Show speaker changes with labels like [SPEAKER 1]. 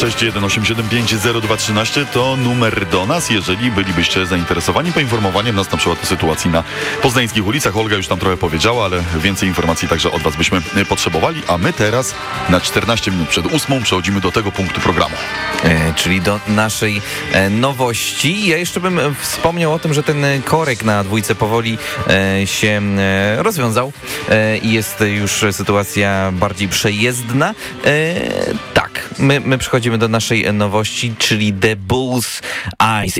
[SPEAKER 1] 261 875 0213 to numer do nas, jeżeli bylibyście zainteresowani poinformowaniem nas na przykład o sytuacji na poznańskich ulicach. Olga już tam trochę powiedziała, ale więcej informacji także od was byśmy potrzebowali, a my teraz na 14 minut przed 8 przechodzimy do tego punktu programu.
[SPEAKER 2] Czyli do naszej nowości. Ja jeszcze bym wspomniał o tym, że ten korek na dwójce powoli się rozwiązał i jest już sytuacja bardziej przejezdna. Tak, my przechodzimy do naszej nowości, czyli The Bull's Eyes.